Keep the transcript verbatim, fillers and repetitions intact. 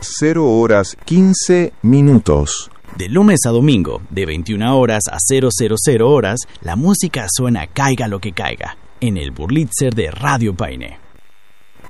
cero horas quince minutos. De lunes a domingo, de veintiuna horas a cero horas, la música suena caiga lo que caiga, en el Burlitzer de Radio Paine.